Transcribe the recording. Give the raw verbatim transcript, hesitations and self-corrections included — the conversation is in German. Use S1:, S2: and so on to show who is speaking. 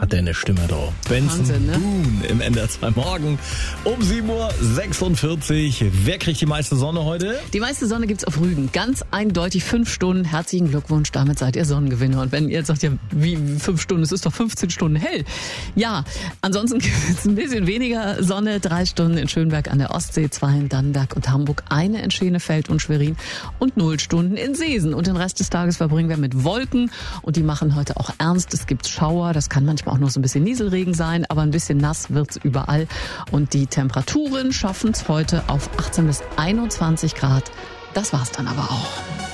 S1: hat der eine Stimme drauf. Benson
S2: Wahnsinn, ne?
S1: Boone im N D R zwei Morgen um sieben Uhr sechsundvierzig. Wer kriegt die meiste Sonne heute?
S2: Die meiste Sonne gibt's auf Rügen. Ganz eindeutig fünf Stunden. Herzlichen Glückwunsch, damit seid ihr Sonnengewinner. Und wenn ihr jetzt sagt, ja, wie fünf Stunden, es ist doch fünfzehn Stunden hell. Ja, ansonsten gibt's ein bisschen weniger Sonne. Drei Stunden in Schönberg an der Ostsee, zwei in Dannenberg und Hamburg, eine in Schenefeld und Schwerin und null Stunden in Seesen. Und den Rest des Tages verbringen wir mit Wolken und die machen heute auch ernst. Es gibt Schauer, das kann manchmal auch noch so ein bisschen Nieselregen sein, aber ein bisschen nass wird's überall. Und die Temperaturen schaffen es heute auf achtzehn bis einundzwanzig Grad. Das war's dann aber auch.